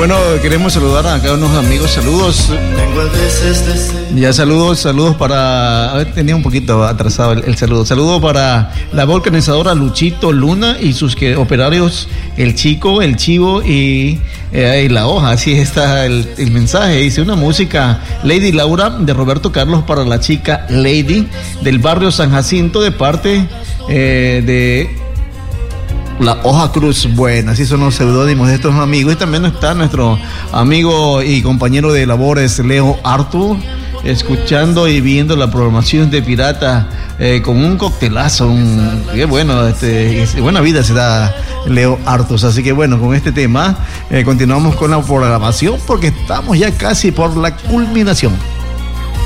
Bueno, queremos saludar a cada unos amigos. Saludos. Ya saludos para... A ver, tenía un poquito atrasado el saludo. Saludo para la vulcanizadora Luchito Luna y sus operarios, el Chico, el Chivo y la hoja. Así está el mensaje. Dice una música Lady Laura de Roberto Carlos para la chica Lady del barrio San Jacinto de parte de La Hoja Cruz. Bueno, así son los seudónimos de estos amigos. Y también está nuestro amigo y compañero de labores Leo Artur, escuchando y viendo la programación de Pirata con un coctelazo. Qué bueno, buena vida se da Leo Artus. Así que bueno, con este tema continuamos con la programación porque estamos ya casi por la culminación.